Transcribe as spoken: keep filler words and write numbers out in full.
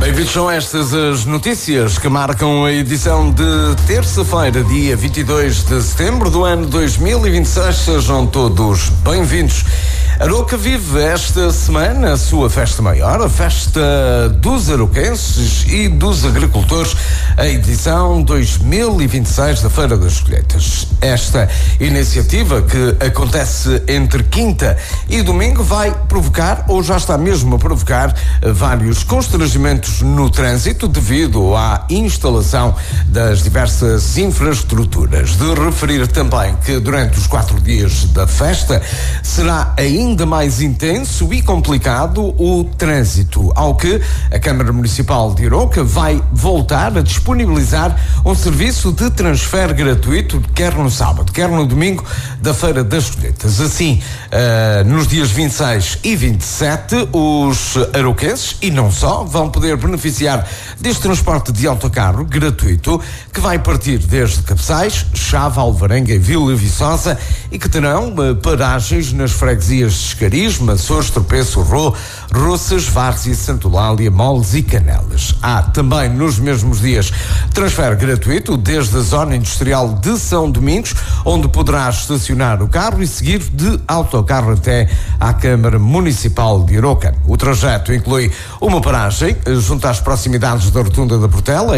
Bem-vindos, são estas as notícias que marcam a edição de terça-feira, dia vinte e dois de setembro do ano dois mil e vinte e seis. Sejam todos bem-vindos. Aroca vive esta semana a sua festa maior, a festa dos aroquenses e dos agricultores, a edição dois mil e vinte e seis da Feira das Colheitas. Esta iniciativa, que acontece entre quinta e domingo, vai provocar, ou já está mesmo a provocar, vários constrangimentos no trânsito devido à instalação das diversas infraestruturas. De referir também que durante os quatro dias da festa será ainda ainda mais intenso e complicado o trânsito, ao que a Câmara Municipal de Aroca vai voltar a disponibilizar um serviço de transfer gratuito, quer no sábado, quer no domingo da Feira das Colheitas. Assim, uh, nos dias vinte e seis e vinte e sete, os aroquenses, e não só, vão poder beneficiar deste transporte de autocarro gratuito, que vai partir desde Cabeçais, Chave, Alvarenga e Vila Viçosa, e que terão uh, paragens nas freguesias de Escariz, Açores, Tropeço, Rô, Roças, Várzea, Santolália, Moles e Canelas. Há também nos mesmos dias transfer gratuito desde a zona industrial de São Domingos, onde poderá estacionar o carro e seguir de autocarro até à Câmara Municipal de Aroca. O trajeto inclui uma paragem junto às proximidades da Rotunda da Portela,